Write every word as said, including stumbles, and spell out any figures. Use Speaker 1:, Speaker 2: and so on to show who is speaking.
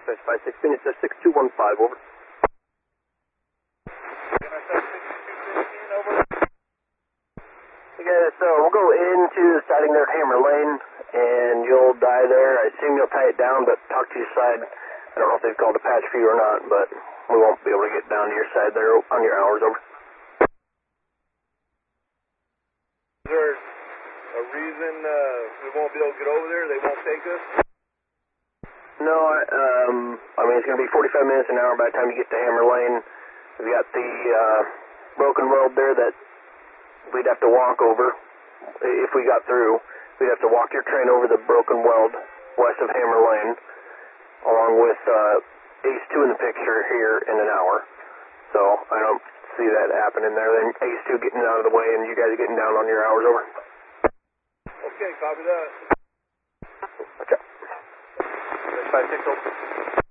Speaker 1: Dispatch five six, Phoenix six two one five, over. Okay, so we'll go into the siding there at Hammer Lane, and you'll die there. I assume you'll tie it down, but talk to your side. I don't know if they've called a patch for you or not, but we won't be able to get down to your side there on your hours, over.
Speaker 2: Is there a reason uh, we won't be able to get over there? They won't take us?
Speaker 1: No, I, um, I mean, it's going to be forty-five minutes an hour by the time you get to Hammer Lane. We've got the uh, broken road there that we'd have to walk over if we got through. We'd have to walk your train over the broken weld west of Hammer Lane, along with uh, Ace two in the picture here in an hour. So I don't see that happening there. Then Ace two getting out of the way and you guys getting down on your hours, over.
Speaker 2: Okay, copy that.
Speaker 1: Okay. five six, over.